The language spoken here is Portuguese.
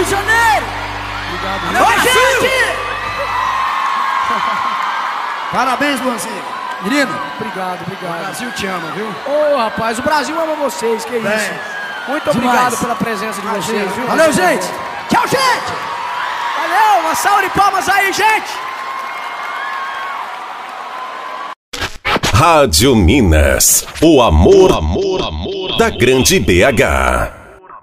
de Janeiro! Obrigado. Oi, gente! Parabéns, Luanzinho. Menino, Obrigado, o obrigado. Brasil te ama, viu? Ô, rapaz, o Brasil ama vocês, que isso. Muito obrigado pela presença de vocês, viu? Valeu, gente. Tchau, gente! Valeu, uma salva de palmas aí, gente! Rádio Minas, o amor da grande BH.